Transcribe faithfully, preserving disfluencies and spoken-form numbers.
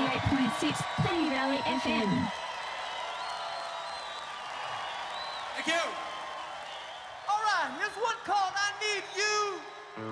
ninety-eight point six Penny Valley F M. Thank you. All right, here's one called I Need You.